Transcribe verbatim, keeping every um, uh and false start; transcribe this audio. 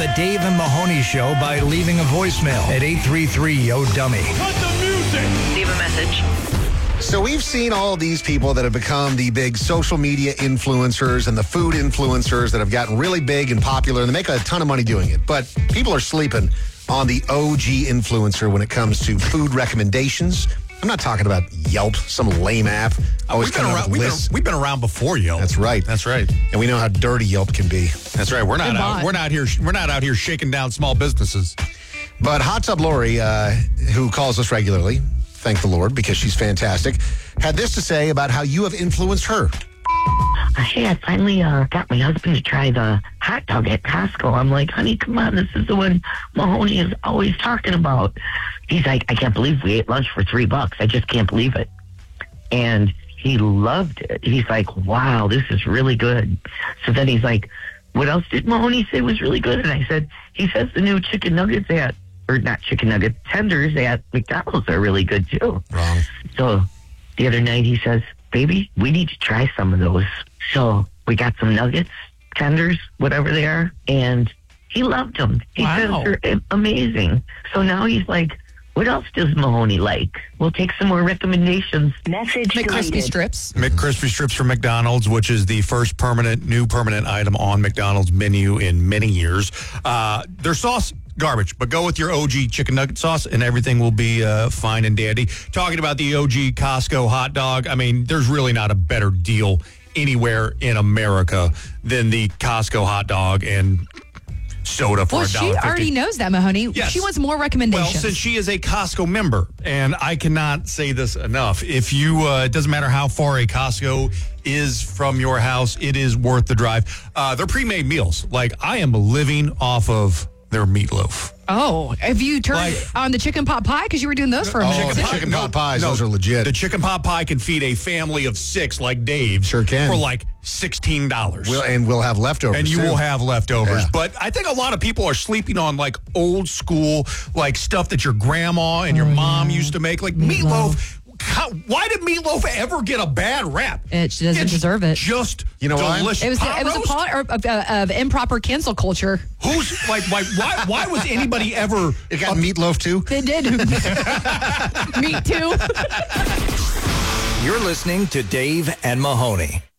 the Dave and Mahoney Show by leaving a voicemail at eight three three, yo dummy. Cut the music! Leave a message. So we've seen all these people that have become the big social media influencers and the food influencers that have gotten really big and popular, and they make a ton of money doing it. But people are sleeping on the O G influencer when it comes to food recommendations. I'm not talking about Yelp, some lame app. Always We've been, coming up around, with we've, lists. been, we've been around before Yelp. That's right. That's right. And we know how dirty Yelp can be. That's right. We're not Good out, bot. we're not here we're not out here shaking down small businesses. But Hot Tub Lori, uh, who calls us regularly, thank the Lord, because she's fantastic, had this to say about how you have influenced her. Hey, I finally uh, got my husband to try the hot dog at Costco. I'm like, honey, come on, this is the one Mahoney is always talking about. He's like, I can't believe we ate lunch for three bucks. I just can't believe it. And he loved it. He's like, wow, this is really good. So then he's like, what else did Mahoney say was really good? And I said, he says the new chicken nuggets at, or not chicken nuggets, tenders at McDonald's are really good too. Wrong. So the other night he says, baby, we need to try some of those. So we got some nuggets, tenders, whatever they are, and he loved them. He Wow. says they're amazing. So now he's like, what else does Mahoney like? We'll take some more recommendations. Message McCrispy deleted. strips. McCrispy strips from McDonald's, which is the first permanent, new permanent item on McDonald's menu in many years. Uh, their sauce, garbage, but go with your O G chicken nugget sauce and everything will be uh, fine and dandy. Talking about the O G Costco hot dog, I mean, there's really not a better deal anywhere in America than the Costco hot dog and soda for Well, a she dollar fifty. already knows that, Mahoney. Yes. She wants more Well, recommendations. since she is a Costco member, and I cannot say this enough, if you, uh, it doesn't matter how far a Costco is from your house, it is worth the drive. Uh, they're pre-made meals. Like, I am living off of their meatloaf. oh, have you turned Like- on the chicken pot pie? Because you were doing those for a Oh, minute. the pie- chicken no, pot pies, no, those are legit. The chicken pot pie can feed a family of six like Dave. Sure can. For like sixteen dollars. We'll, and we'll have leftovers, And you too. will have leftovers. Yeah. But I think a lot of people are sleeping on like old school, like stuff that your grandma and your mom used to make, like meatloaf. Meatloaf. How, why did meatloaf ever get a bad rap? It doesn't It's deserve it. Just You know why? delicious. It was Pot it was a roast? part of, of, of improper cancel culture. Who's like why why why was anybody ever? It got meatloaf, too? They did. Me too. You're listening to Dave and Mahoney.